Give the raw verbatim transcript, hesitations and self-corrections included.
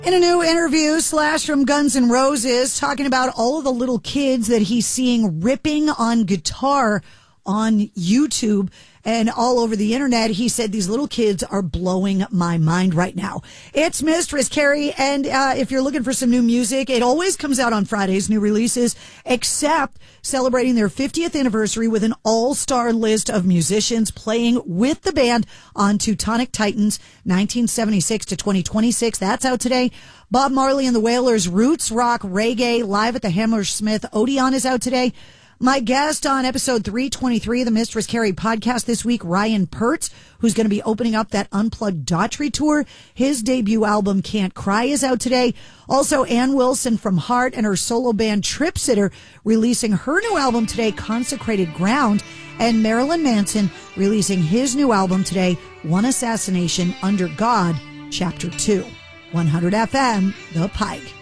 In a new interview, Slash from Guns N' Roses talking about all of the little kids that he's seeing ripping on guitar on YouTube and all over the internet. He said these little kids are blowing my mind right now. It's Mistress Carrie, and uh, if you're looking for some new music, it always comes out on Fridays, new releases, except celebrating their fiftieth anniversary with an all-star list of musicians playing with the band on Teutonic Titans, nineteen seventy-six to twenty twenty-six. That's out today. Bob Marley and the Wailers, Roots Rock Reggae, live at the Hammersmith Odeon is out today. My guest on episode three twenty-three of the Mistress Carrie podcast this week, Ryan Pertz, who's going to be opening up that Unplugged Daughtry tour. His debut album, Can't Cry, is out today. Also, Ann Wilson from Heart and her solo band Trip Sitter releasing her new album today, Consecrated Ground. And Marilyn Manson releasing his new album today, One Assassination Under God, Chapter two. one hundred F M, The Pike.